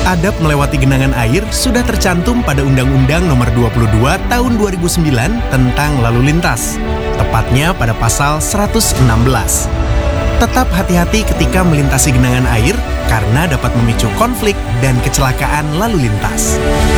adab melewati genangan air sudah tercantum pada Undang-Undang Nomor 22 Tahun 2009 tentang lalu lintas, tepatnya pada pasal 116. Tetap hati-hati ketika melintasi genangan air karena dapat memicu konflik dan kecelakaan lalu lintas.